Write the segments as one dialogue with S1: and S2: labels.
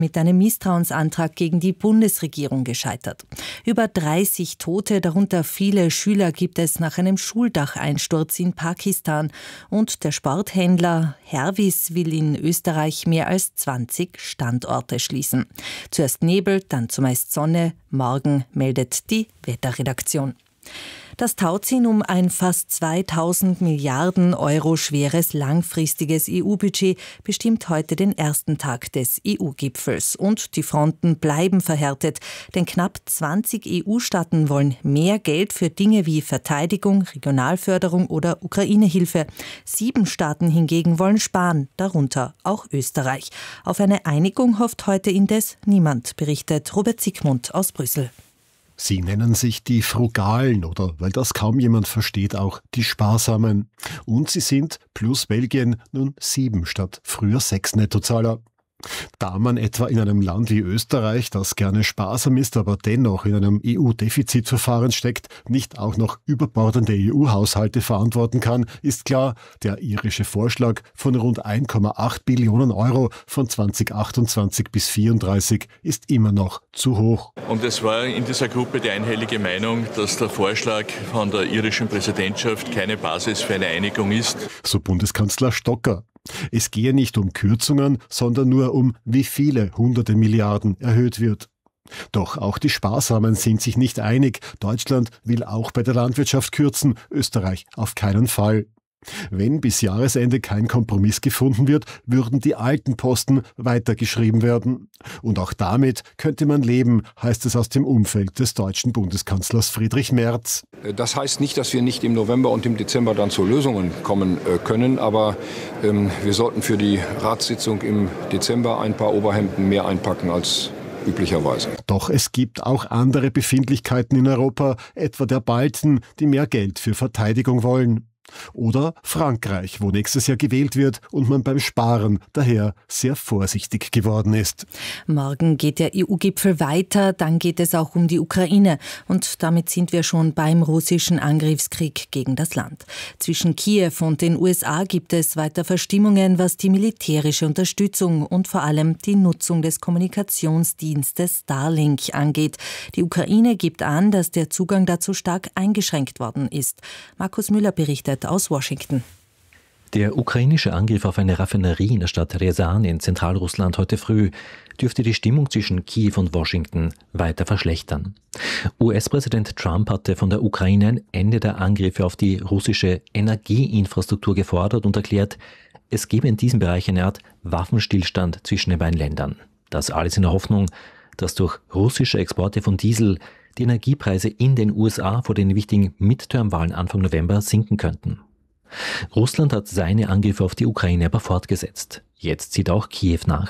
S1: mit einem Misstrauensantrag gegen die Bundesregierung gescheitert. Über 30 Tote, darunter viele Schüler, gibt es nach einem Schuldacheinsturz in Pakistan. Und der Sporthändler Hervis will in Österreich mehr als 20 Standorte schließen. Zuerst Nebel, dann zumeist Sonne. Morgen meldet die Wetterredaktion. Das Tauziehen um ein fast 2000 Milliarden Euro schweres langfristiges EU-Budget bestimmt heute den ersten Tag des EU-Gipfels. Und die Fronten bleiben verhärtet, denn knapp 20 EU-Staaten wollen mehr Geld für Dinge wie Verteidigung, Regionalförderung oder Ukraine-Hilfe. 7 Staaten hingegen wollen sparen, darunter auch Österreich. Auf eine Einigung hofft heute indes niemand, berichtet Robert Siegmund aus Brüssel.
S2: Sie nennen sich die Frugalen oder, weil das kaum jemand versteht, auch die Sparsamen. Und sie sind, plus Belgien, nun 7 statt früher 6 Nettozahler. Da man etwa in einem Land wie Österreich, das gerne sparsam ist, aber dennoch in einem EU-Defizitverfahren steckt, nicht auch noch überbordende EU-Haushalte verantworten kann, ist klar, der irische Vorschlag von rund 1,8 Billionen Euro von 2028 bis 2034 ist immer noch zu hoch.
S3: Und es war in dieser Gruppe die einhellige Meinung, dass der Vorschlag von der irischen Präsidentschaft keine Basis für eine Einigung ist.
S2: So Bundeskanzler Stocker. Es gehe nicht um Kürzungen, sondern nur um wie viele hunderte Milliarden erhöht wird. Doch auch die Sparsamen sind sich nicht einig. Deutschland will auch bei der Landwirtschaft kürzen, Österreich auf keinen Fall. Wenn bis Jahresende kein Kompromiss gefunden wird, würden die alten Posten weitergeschrieben werden. Und auch damit könnte man leben, heißt es aus dem Umfeld des deutschen Bundeskanzlers Friedrich Merz.
S4: Das heißt nicht, dass wir nicht im November und im Dezember dann zu Lösungen kommen können, aber wir sollten für die Ratssitzung im Dezember ein paar Oberhemden mehr einpacken als üblicherweise.
S2: Doch es gibt auch andere Befindlichkeiten in Europa, etwa der Balten, die mehr Geld für Verteidigung wollen. Oder Frankreich, wo nächstes Jahr gewählt wird und man beim Sparen daher sehr vorsichtig geworden ist.
S1: Morgen geht der EU-Gipfel weiter, dann geht es auch um die Ukraine. Und damit sind wir schon beim russischen Angriffskrieg gegen das Land. Zwischen Kiew und den USA gibt es weiter Verstimmungen, was die militärische Unterstützung und vor allem die Nutzung des Kommunikationsdienstes Starlink angeht. Die Ukraine gibt an, dass der Zugang dazu stark eingeschränkt worden ist. Markus Müller berichtet aus Washington.
S5: Der ukrainische Angriff auf eine Raffinerie in der Stadt Rjasan in Zentralrussland heute früh dürfte die Stimmung zwischen Kiew und Washington weiter verschlechtern. US-Präsident Trump hatte von der Ukraine ein Ende der Angriffe auf die russische Energieinfrastruktur gefordert und erklärt, es gebe in diesem Bereich eine Art Waffenstillstand zwischen den beiden Ländern. Das alles in der Hoffnung, dass durch russische Exporte von Diesel die Energiepreise in den USA vor den wichtigen Midterm-Wahlen Anfang November sinken könnten. Russland hat seine Angriffe auf die Ukraine aber fortgesetzt. Jetzt zieht auch Kiew nach.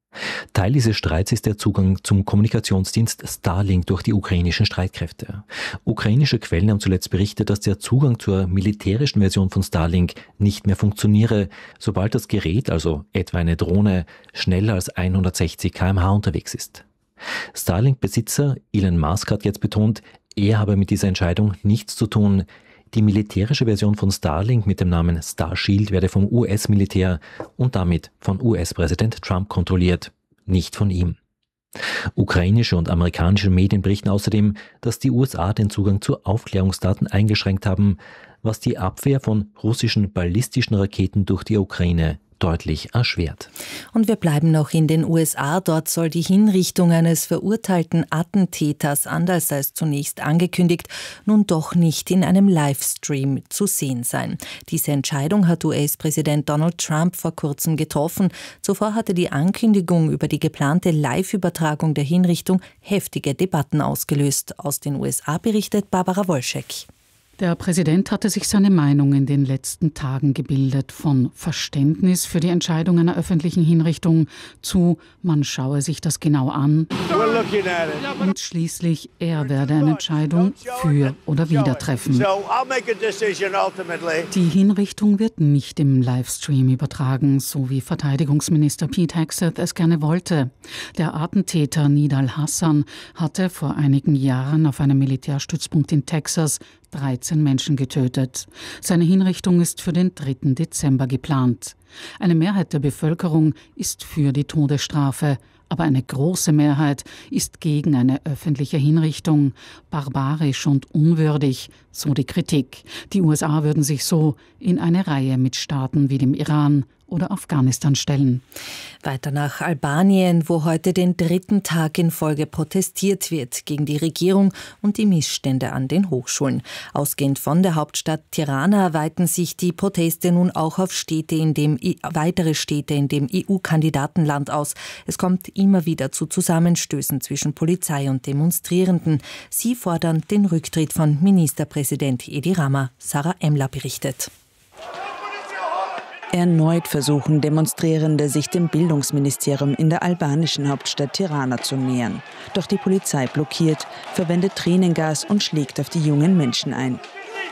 S5: Teil dieses Streits ist der Zugang zum Kommunikationsdienst Starlink durch die ukrainischen Streitkräfte. Ukrainische Quellen haben zuletzt berichtet, dass der Zugang zur militärischen Version von Starlink nicht mehr funktioniere, sobald das Gerät, also etwa eine Drohne, schneller als 160 km/h unterwegs ist. Starlink-Besitzer Elon Musk hat jetzt betont, er habe mit dieser Entscheidung nichts zu tun. Die militärische Version von Starlink mit dem Namen Starshield werde vom US-Militär und damit von US-Präsident Trump kontrolliert, nicht von ihm. Ukrainische und amerikanische Medien berichten außerdem, dass die USA den Zugang zu Aufklärungsdaten eingeschränkt haben, was die Abwehr von russischen ballistischen Raketen durch die Ukraine deutlich erschwert.
S1: Und wir bleiben noch in den USA. Dort soll die Hinrichtung eines verurteilten Attentäters, anders als zunächst angekündigt, nun doch nicht in einem Livestream zu sehen sein. Diese Entscheidung hat US-Präsident Donald Trump vor kurzem getroffen. Zuvor hatte die Ankündigung über die geplante Live-Übertragung der Hinrichtung heftige Debatten ausgelöst. Aus den USA berichtet Barbara Wolschek.
S6: Der Präsident hatte sich seine Meinung in den letzten Tagen gebildet, von Verständnis für die Entscheidung einer öffentlichen Hinrichtung zu, man schaue sich das genau an und schließlich, er werde eine Entscheidung für oder wider treffen. Die Hinrichtung wird nicht im Livestream übertragen, so wie Verteidigungsminister Pete Hegseth es gerne wollte. Der Attentäter Nidal Hassan hatte vor einigen Jahren auf einem Militärstützpunkt in Texas 13 Menschen getötet. Seine Hinrichtung ist für den 3. Dezember geplant. Eine Mehrheit der Bevölkerung ist für die Todesstrafe. Aber eine große Mehrheit ist gegen eine öffentliche Hinrichtung. Barbarisch und unwürdig, so die Kritik. Die USA würden sich so in eine Reihe mit Staaten wie dem Iran oder Afghanistan stellen.
S1: Weiter nach Albanien, wo heute den 3. Tag in Folge protestiert wird gegen die Regierung und die Missstände an den Hochschulen. Ausgehend von der Hauptstadt Tirana weiten sich die Proteste nun auch auf weitere Städte in dem EU-Kandidatenland aus. Es kommt immer wieder zu Zusammenstößen zwischen Polizei und Demonstrierenden. Sie fordern den Rücktritt von Ministerpräsident Edi Rama. Sarah Emler berichtet.
S7: Erneut versuchen Demonstrierende, sich dem Bildungsministerium in der albanischen Hauptstadt Tirana zu nähern. Doch die Polizei blockiert, verwendet Tränengas und schlägt auf die jungen Menschen ein.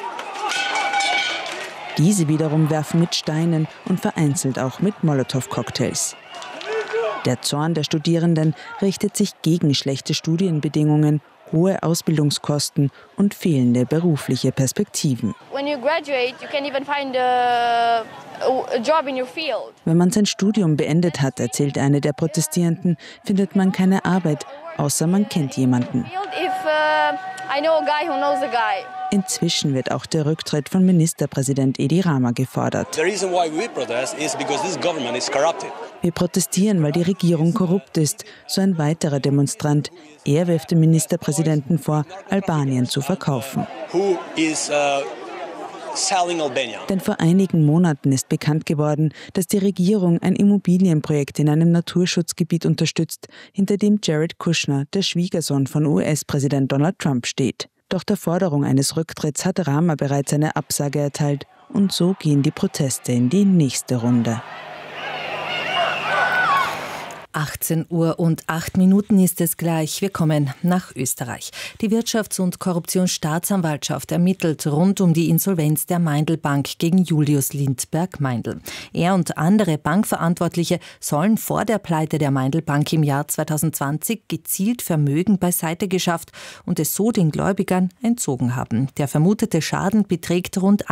S7: Diese wiederum werfen mit Steinen und vereinzelt auch mit Molotow-Cocktails. Der Zorn der Studierenden richtet sich gegen schlechte Studienbedingungen, hohe Ausbildungskosten und fehlende berufliche Perspektiven. Wenn man sein Studium beendet hat, erzählt eine der Protestierenden, findet man keine Arbeit, außer man kennt jemanden. Inzwischen wird auch der Rücktritt von Ministerpräsident Edi Rama gefordert. Wir protestieren, weil die Regierung korrupt ist, so ein weiterer Demonstrant. Er wirft dem Ministerpräsidenten vor, Albanien zu verkaufen. Denn vor einigen Monaten ist bekannt geworden, dass die Regierung ein Immobilienprojekt in einem Naturschutzgebiet unterstützt, hinter dem Jared Kushner, der Schwiegersohn von US-Präsident Donald Trump, steht. Doch der Forderung eines Rücktritts hat Rama bereits eine Absage erteilt. Und so gehen die Proteste in die nächste Runde.
S1: 18:08 ist es gleich. Wir kommen nach Österreich. Die Wirtschafts- und Korruptionsstaatsanwaltschaft ermittelt rund um die Insolvenz der Meindl-Bank gegen Julius Lindberg-Meindl. Er und andere Bankverantwortliche sollen vor der Pleite der Meindl-Bank im Jahr 2020 gezielt Vermögen beiseite geschafft und es so den Gläubigern entzogen haben. Der vermutete Schaden beträgt rund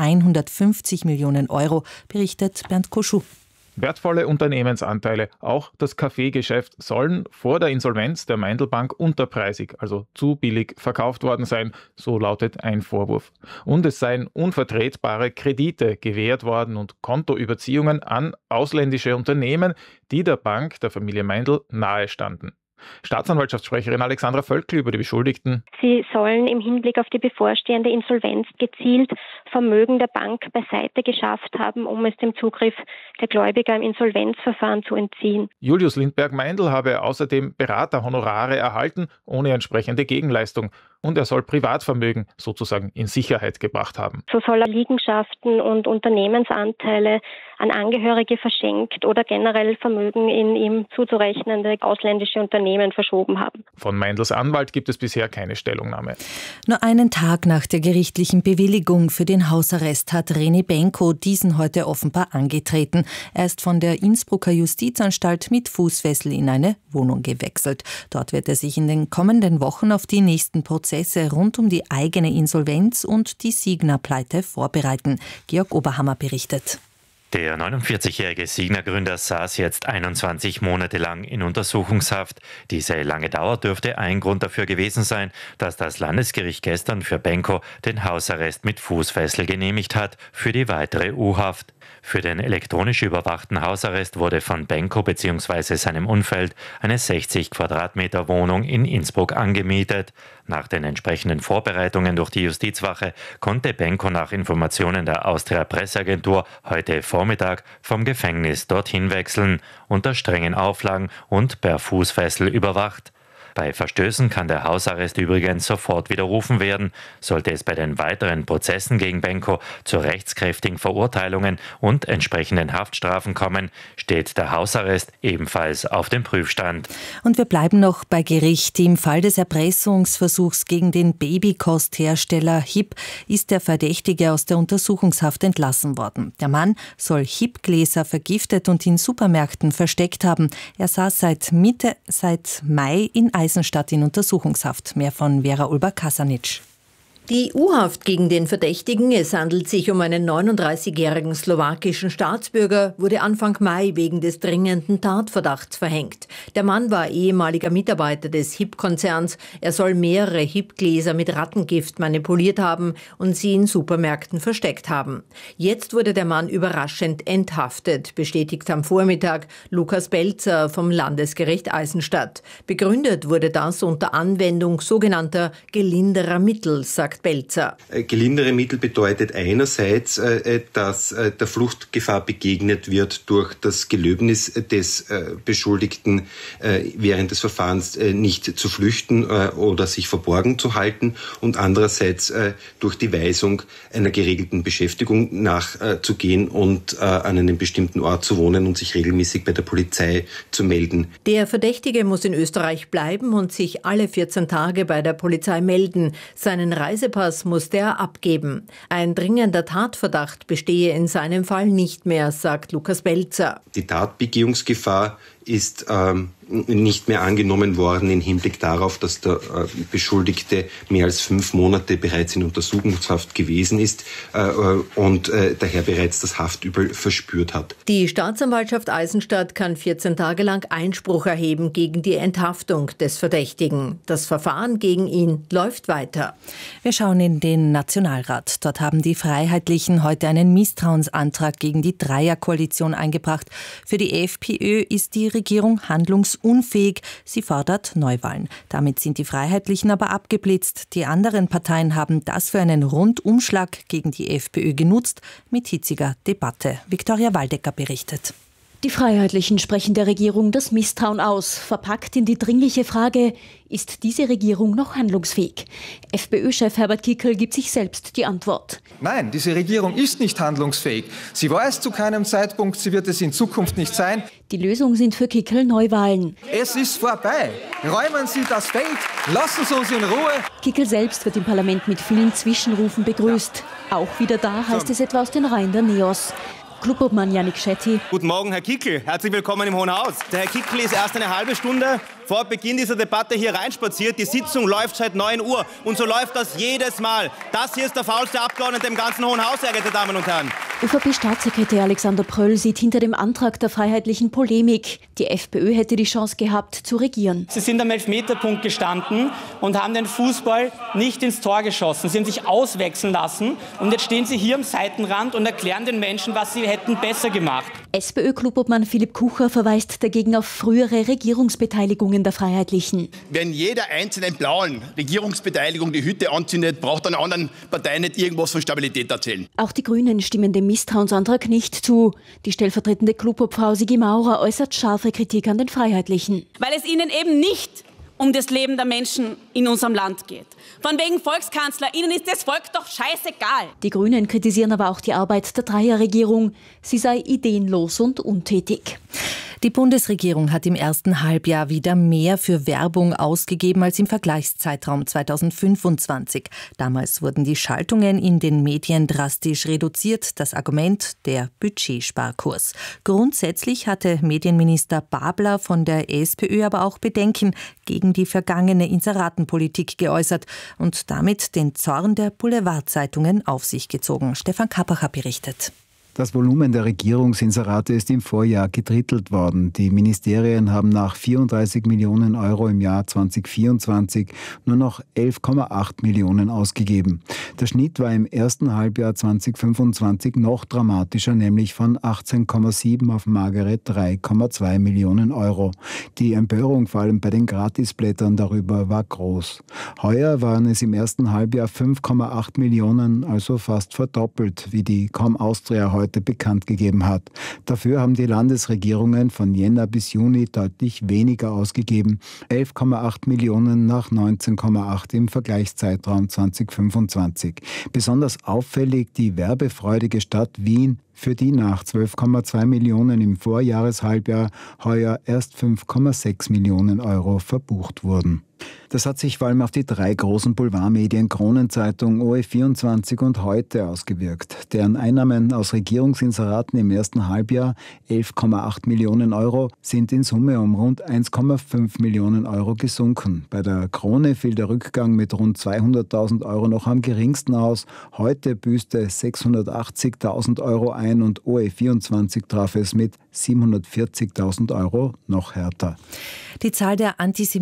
S1: 150 Millionen Euro, berichtet Bernd Koschuh.
S8: Wertvolle Unternehmensanteile, auch das Kaffeegeschäft, sollen vor der Insolvenz der Meindl-Bank unterpreisig, also zu billig, verkauft worden sein, so lautet ein Vorwurf. Und es seien unvertretbare Kredite gewährt worden und Kontoüberziehungen an ausländische Unternehmen, die der Bank der Familie Meindl nahestanden. Staatsanwaltschaftssprecherin Alexandra Völkl über die Beschuldigten.
S9: Sie sollen im Hinblick auf die bevorstehende Insolvenz gezielt Vermögen der Bank beiseite geschafft haben, um es dem Zugriff der Gläubiger im Insolvenzverfahren zu entziehen.
S8: Julius Lindberg-Meindl habe außerdem Beraterhonorare erhalten, ohne entsprechende Gegenleistung. Und er soll Privatvermögen sozusagen in Sicherheit gebracht haben.
S9: So soll er Liegenschaften und Unternehmensanteile an Angehörige verschenkt oder generell Vermögen in ihm zuzurechnende ausländische Unternehmen verschoben haben.
S8: Von Meindls Anwalt gibt es bisher keine Stellungnahme.
S1: Nur einen Tag nach der gerichtlichen Bewilligung für den Hausarrest hat René Benko diesen heute offenbar angetreten. Er ist von der Innsbrucker Justizanstalt mit Fußfessel in eine Wohnung gewechselt. Dort wird er sich in den kommenden Wochen auf die nächsten Prozesse rund um die eigene Insolvenz und die Signa-Pleite vorbereiten. Georg Oberhammer berichtet.
S10: Der 49-jährige Signa-Gründer saß jetzt 21 Monate lang in Untersuchungshaft. Diese lange Dauer dürfte ein Grund dafür gewesen sein, dass das Landesgericht gestern für Benko den Hausarrest mit Fußfessel genehmigt hat für die weitere U-Haft. Für den elektronisch überwachten Hausarrest wurde von Benko bzw. seinem Umfeld eine 60 Quadratmeter Wohnung in Innsbruck angemietet. Nach den entsprechenden Vorbereitungen durch die Justizwache konnte Benko nach Informationen der Austria Presseagentur heute Vormittag vom Gefängnis dorthin wechseln, unter strengen Auflagen und per Fußfessel überwacht. Bei Verstößen kann der Hausarrest übrigens sofort widerrufen werden. Sollte es bei den weiteren Prozessen gegen Benko zu rechtskräftigen Verurteilungen und entsprechenden Haftstrafen kommen, steht der Hausarrest ebenfalls auf dem Prüfstand.
S1: Und wir bleiben noch bei Gericht. Im Fall des Erpressungsversuchs gegen den Babykosthersteller HiP ist der Verdächtige aus der Untersuchungshaft entlassen worden. Der Mann soll HiP-Gläser vergiftet und in Supermärkten versteckt haben. Er saß seit Mai in Eisenstadt in Untersuchungshaft. Mehr von Vera Ulber-Kasanic.
S11: Die U-Haft gegen den Verdächtigen, es handelt sich um einen 39-jährigen slowakischen Staatsbürger, wurde Anfang Mai wegen des dringenden Tatverdachts verhängt. Der Mann war ehemaliger Mitarbeiter des HIP-Konzerns. Er soll mehrere HIP-Gläser mit Rattengift manipuliert haben und sie in Supermärkten versteckt haben. Jetzt wurde der Mann überraschend enthaftet, bestätigt am Vormittag Lukas Belzer vom Landesgericht Eisenstadt. Begründet wurde das unter Anwendung sogenannter gelinderer Mittel, sagt Belzer.
S12: Gelindere Mittel bedeutet einerseits, dass der Fluchtgefahr begegnet wird durch das Gelöbnis des Beschuldigten während des Verfahrens nicht zu flüchten oder sich verborgen zu halten und andererseits durch die Weisung einer geregelten Beschäftigung nachzugehen und an einem bestimmten Ort zu wohnen und sich regelmäßig bei der Polizei zu melden.
S11: Der Verdächtige muss in Österreich bleiben und sich alle 14 Tage bei der Polizei melden. Seinen Reisepass musste er abgeben. Ein dringender Tatverdacht bestehe in seinem Fall nicht mehr, sagt Lukas Belzer.
S12: Die Tatbegehungsgefahr ist nicht mehr angenommen worden im Hinblick darauf, dass der Beschuldigte mehr als 5 Monate bereits in Untersuchungshaft gewesen ist und daher bereits das Haftübel verspürt hat.
S11: Die Staatsanwaltschaft Eisenstadt kann 14 Tage lang Einspruch erheben gegen die Enthaftung des Verdächtigen. Das Verfahren gegen ihn läuft weiter.
S1: Wir schauen in den Nationalrat. Dort haben die Freiheitlichen heute einen Misstrauensantrag gegen die Dreierkoalition eingebracht. Für die FPÖ ist die Regierung handlungsunfähig. Sie fordert Neuwahlen. Damit sind die Freiheitlichen aber abgeblitzt. Die anderen Parteien haben das für einen Rundumschlag gegen die FPÖ genutzt, mit hitziger Debatte. Viktoria Waldecker berichtet.
S13: Die Freiheitlichen sprechen der Regierung das Misstrauen aus, verpackt in die dringliche Frage, ist diese Regierung noch handlungsfähig? FPÖ-Chef Herbert Kickl gibt sich selbst die Antwort.
S14: Nein, diese Regierung ist nicht handlungsfähig. Sie war es zu keinem Zeitpunkt, sie wird es in Zukunft nicht sein.
S13: Die Lösung sind für Kickl Neuwahlen.
S14: Es ist vorbei. Räumen Sie das Feld, lassen Sie uns in Ruhe.
S13: Kickl selbst wird im Parlament mit vielen Zwischenrufen begrüßt. Auch wieder da heißt es etwa aus den Reihen der Neos. Clubobmann Yannick Schetti.
S15: Guten Morgen, Herr Kickl. Herzlich willkommen im Hohen Haus. Der Herr Kickl ist erst eine halbe Stunde vor Beginn dieser Debatte hier reinspaziert. Die Sitzung läuft seit 9 Uhr und so läuft das jedes Mal. Das hier ist der faulste Abgeordnete im ganzen Hohen Haus, sehr geehrte Damen und Herren.
S13: ÖVP-Staatssekretär Alexander Pröll sieht hinter dem Antrag der Freiheitlichen Polemik. Die FPÖ hätte die Chance gehabt, zu regieren.
S16: Sie sind am Elfmeterpunkt gestanden und haben den Fußball nicht ins Tor geschossen. Sie haben sich auswechseln lassen und jetzt stehen Sie hier am Seitenrand und erklären den Menschen, was sie hätten besser gemacht.
S13: SPÖ-Clubobmann Philipp Kucher verweist dagegen auf frühere Regierungsbeteiligungen der Freiheitlichen.
S17: Wenn jeder einzelnen blauen Regierungsbeteiligung die Hütte anzündet, braucht eine anderen Partei nicht irgendwas von Stabilität erzählen.
S13: Auch die Grünen stimmen dem Misstrauensantrag nicht zu. Die stellvertretende Clubobfrau Sigi Maurer äußert scharfe Kritik an den Freiheitlichen.
S18: Weil es ihnen eben nicht um das Leben der Menschen in unserem Land geht. Von wegen Volkskanzler, ihnen ist das Volk doch scheißegal.
S13: Die Grünen kritisieren aber auch die Arbeit der Dreierregierung. Sie sei ideenlos und untätig.
S1: Die Bundesregierung hat im ersten Halbjahr wieder mehr für Werbung ausgegeben als im Vergleichszeitraum 2025. Damals wurden die Schaltungen in den Medien drastisch reduziert. Das Argument der Budgetsparkurs. Grundsätzlich hatte Medienminister Babler von der SPÖ aber auch Bedenken gegen die vergangene Inseratenpolitik geäußert und damit den Zorn der Boulevardzeitungen auf sich gezogen. Stefan Kappacher berichtet.
S19: Das Volumen der Regierungsinserate ist im Vorjahr gedrittelt worden. Die Ministerien haben nach 34 Millionen Euro im Jahr 2024 nur noch 11,8 Millionen ausgegeben. Der Schnitt war im ersten Halbjahr 2025 noch dramatischer, nämlich von 18,7 auf magere 3,2 Millionen Euro. Die Empörung vor allem bei den Gratisblättern darüber war groß. Heuer waren es im ersten Halbjahr 5,8 Millionen, also fast verdoppelt, wie die Com Austria heute bekannt gegeben hat. Dafür haben die Landesregierungen von Jänner bis Juni deutlich weniger ausgegeben. 11,8 Millionen nach 19,8 im Vergleichszeitraum 2025. Besonders auffällig die werbefreudige Stadt Wien, für die nach 12,2 Millionen im Vorjahreshalbjahr heuer erst 5,6 Millionen Euro verbucht wurden. Das hat sich vor allem auf die 3 großen Boulevardmedien Kronenzeitung, OE24 und Heute ausgewirkt. Deren Einnahmen aus Regierungsinseraten im ersten Halbjahr, 11,8 Millionen Euro, sind in Summe um rund 1,5 Millionen Euro gesunken. Bei der Krone fiel der Rückgang mit rund 200.000 Euro noch am geringsten aus. Heute büßte 680.000 Euro ein und OE24 traf es mit 740.000 Euro noch härter.
S1: Die Zahl der